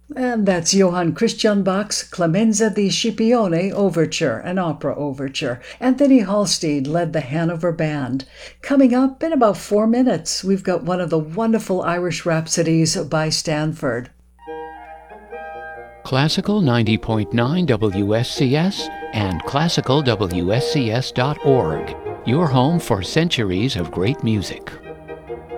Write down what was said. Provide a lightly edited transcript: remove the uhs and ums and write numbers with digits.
And that's Johann Christian Bach's Clemenza di Scipione Overture, an opera overture. Anthony Halstead led the Hanover Band. Coming up in about 4 minutes, we've got one of the wonderful Irish rhapsodies by Stanford. Classical 90.9 WSCS and classicalwscs.org. Your home for centuries of great music.